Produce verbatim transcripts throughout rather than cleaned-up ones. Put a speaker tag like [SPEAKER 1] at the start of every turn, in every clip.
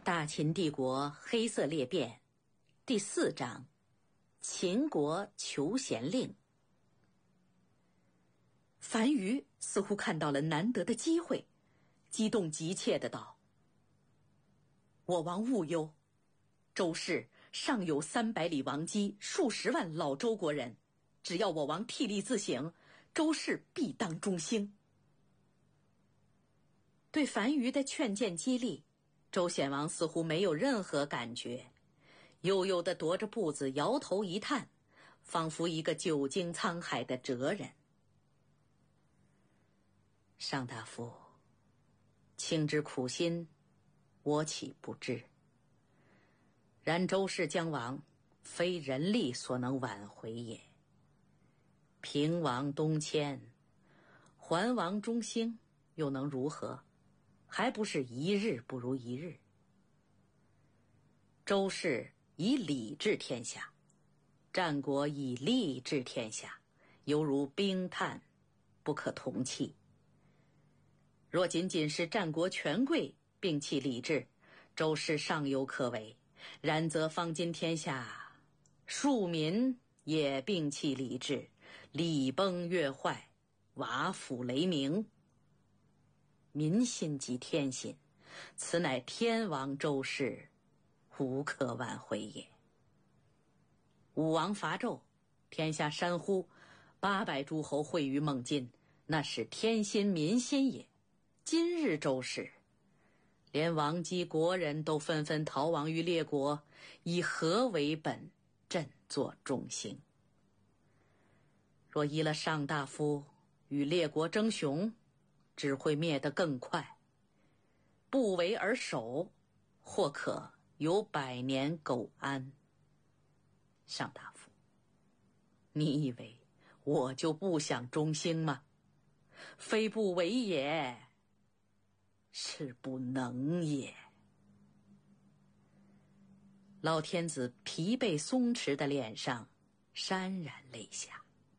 [SPEAKER 1] 大秦帝国黑色裂变第四章，秦国求贤令。樊於似乎看到了难得的机会，激动急切的道：我王勿忧，周氏尚有三百里王畿，数十万老周国人，只要我王替力自省，周氏必当中兴。对樊於的劝谏激励，周显王似乎没有任何感觉，悠悠地踱着步子，摇头一叹，仿佛一个久经沧海的哲人。上大夫，卿之苦心，我岂不知？然周氏将亡，非人力所能挽回也。平王东迁，桓王中兴，又能如何？还不是一日不如一日。周氏以礼治天下，战国以利治天下，犹如冰炭，不可同器。若仅仅是战国权贵摒弃礼治，周氏尚有可为，然则方今天下庶民也摒弃礼治，礼崩乐坏，瓦釜雷鸣。民心即天心，此乃天王周氏，无可挽回也。武王伐纣，天下山呼，八百诸侯会于孟津，那是天心民心也。今日周氏，连王畿国人都纷纷逃亡于列国，以何为本，振作中兴？若依了上大夫与列国争雄，只会灭得更快。不为而守，或可有百年苟安。上大夫，你以为我就不想中兴吗？非不为也，是不能也。老天子疲惫松弛的脸上潸然泪下。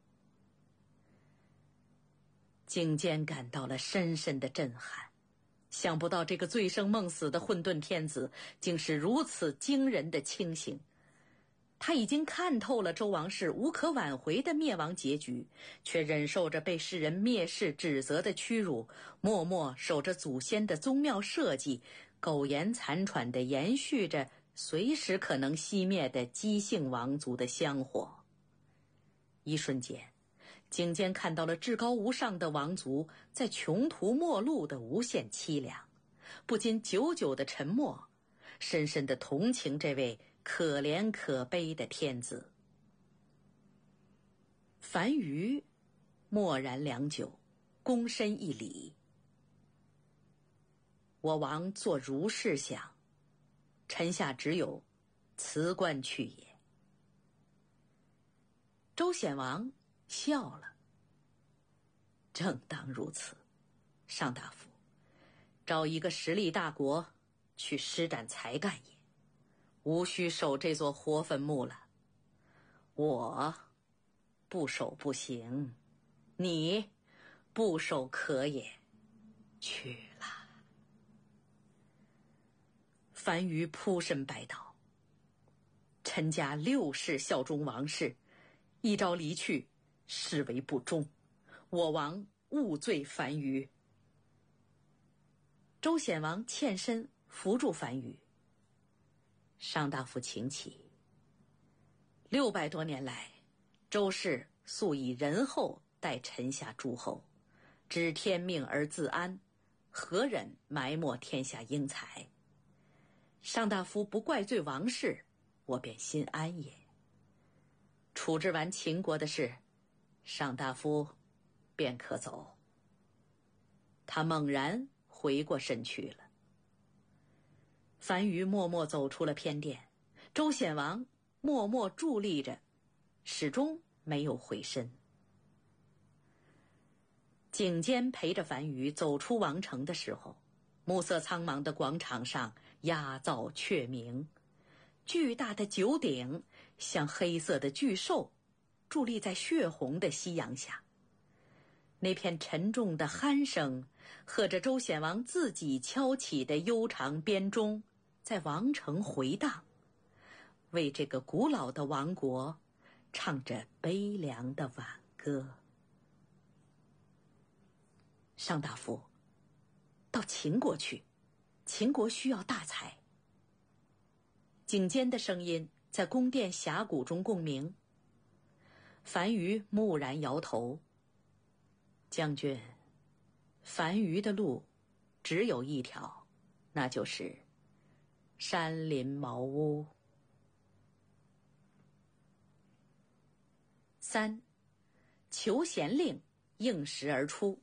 [SPEAKER 1] 颈间感到了深深的震撼，想不到这个醉生梦死的混沌天子竟是如此惊人的清醒。他已经看透了周王室无可挽回的灭亡结局，却忍受着被世人蔑视指责的屈辱，默默守着祖先的宗庙社稷，苟延残喘地延续着随时可能熄灭的姬姓王族的香火。一瞬间，颈间看到了至高无上的王族在穷途末路的无限凄凉，不禁久久的沉默，深深的同情这位可怜可悲的天子。樊於默然良久，躬身一礼：我王做如是想，臣下只有辞官去也。周显王笑了：正当如此，上大夫，找一个实力大国去施展才干也，无需守这座活坟墓了。我不守不行，你不守可也。去了。樊於扑身拜倒：臣家六世效忠王室，一朝离去，实为不忠，我王勿罪樊於。周显王欠身扶住樊於：上大夫请起。六百多年来，周氏素以仁厚待臣下诸侯，知天命而自安，何忍埋没天下英才？上大夫不怪罪王室，我便心安也。处置完秦国的事，上大夫便可走。他猛然回过身去了。樊於默默走出了偏殿，周显王默默伫立着，始终没有回身。颈间陪着樊於走出王城的时候，暮色苍茫的广场上鸦噪雀鸣，巨大的九鼎像黑色的巨兽伫立在血红的夕阳下。那片沉重的鼾声和着周显王自己敲起的悠长编钟， 在王城回荡，为这个古老的王国唱着悲凉的挽歌。上大夫，到秦国去，秦国需要大才。颈间的声音在宫殿峡谷中共鸣。樊於木然摇头。将军，樊於的路只有一条，那就是山林茅屋。三，求贤令应时而出。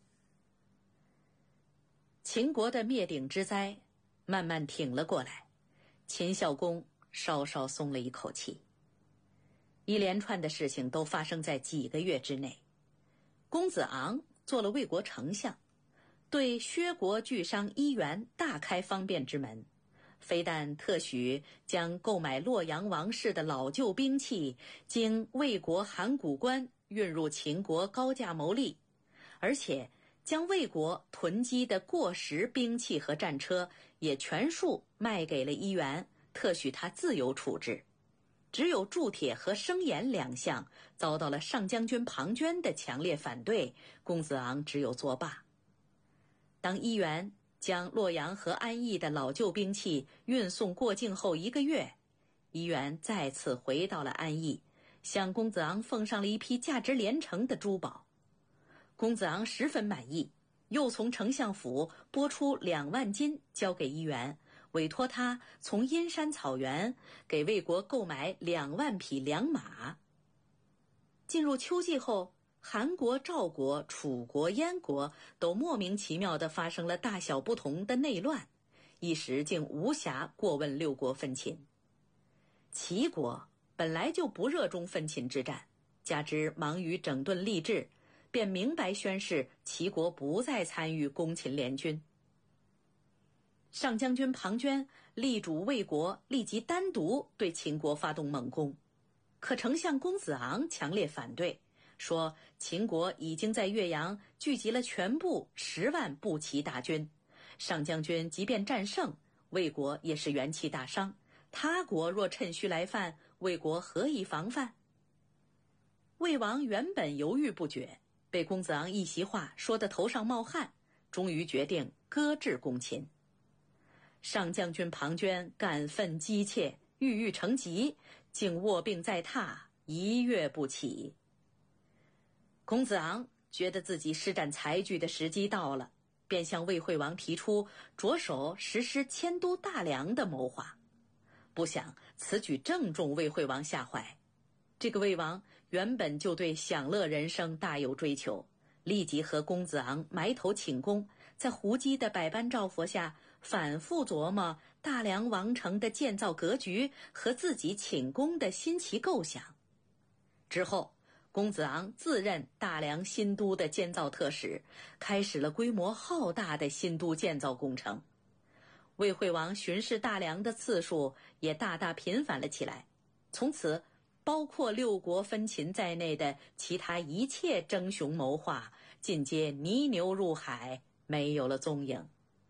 [SPEAKER 1] 秦国的灭顶之灾慢慢挺了过来，秦孝公稍稍松了一口气。一连串的事情都发生在几个月之内。公子昂做了魏国丞相，对薛国巨商伊原大开方便之门，非但特许将购买洛阳王室的老旧兵器经魏国函谷关运入秦国高价牟利，而且将魏国囤积的过时兵器和战车也全数卖给了伊原，特许他自由处置。只有铸铁和生盐两项遭到了上将军庞涓的强烈反对，公子昂只有作罢。当伊原将洛阳和安邑的老旧兵器运送过境后一个月，伊原再次回到了安邑，向公子昂奉上了一批价值连城的珠宝。公子昂十分满意，又从丞相府拨出两万金交给伊原，委托他从阴山草原给魏国购买两万匹良马。进入秋季后，韩国、赵国、楚国、燕国都莫名其妙地发生了大小不同的内乱，一时竟无暇过问六国分秦。齐国本来就不热衷分秦之战，加之忙于整顿吏治，便明白宣示齐国不再参与攻秦联军。上将军庞涓力主魏国立即单独对秦国发动猛攻，可丞相公子昂强烈反对，说秦国已经在岳阳聚集了全部十万步骑大军，上将军即便战胜，魏国也是元气大伤，他国若趁虚来犯，魏国何以防范？魏王原本犹豫不决，被公子昂一席话说得头上冒汗，终于决定搁置攻秦。上将军庞涓感愤激切，郁郁成疾，竟卧病在榻，一月不起。公子昂觉得自己施展才具的时机到了，便向魏惠王提出着手实施迁都大梁的谋划。不想此举正中魏惠王下怀。这个魏王原本就对享乐人生大有追求，立即和公子昂埋头请功，在胡姬的百般照拂下，反复琢磨大梁王城的建造格局和自己请功的新奇构想。之后，公子昂自任大梁新都的建造特使，开始了规模浩大的新都建造工程。魏惠王巡视大梁的次数也大大频繁了起来，从此包括六国分秦在内的其他一切争雄谋划尽皆泥牛入海，没有了踪影。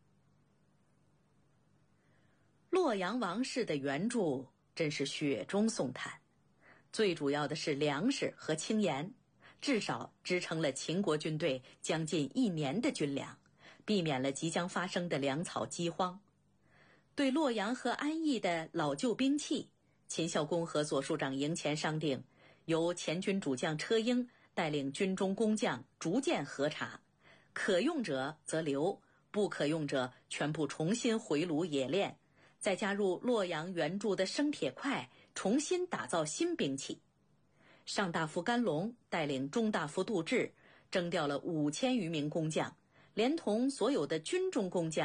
[SPEAKER 1] 洛阳王室的援助真是雪中送炭，最主要的是粮食和轻盐，至少支撑了秦国军队将近一年的军粮，避免了即将发生的粮草饥荒。对洛阳和安邑的老旧兵器，秦孝公和左庶长营前商定，由前军主将车婴带领军中工匠逐渐核查，可用者则留，不可用者全部重新回炉冶炼，再加入洛阳援助的生铁块，重新打造新兵器。上大夫甘龙带领中大夫杜质征调了五千余名工匠，连同所有的军中工匠